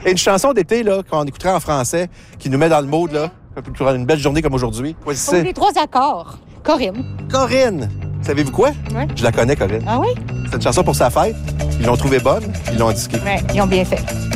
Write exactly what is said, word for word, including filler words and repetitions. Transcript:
Et une chanson d'été, là, qu'on écouterait en français, qui nous met dans le mood, là, pour une belle journée comme aujourd'hui. Pour les trois accords. Corinne. Corinne! Savez-vous quoi? Oui. Je la connais, Corinne. Ah oui? C'est une chanson pour sa fête. Ils l'ont trouvée bonne, ils l'ont disquée. Oui, ils ont bien fait.